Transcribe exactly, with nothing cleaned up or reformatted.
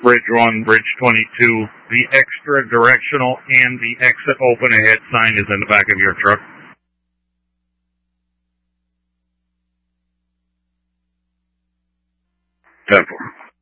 Bridge one, Bridge twenty-two, the extra directional and the exit open ahead sign is in the back of your truck. ten four.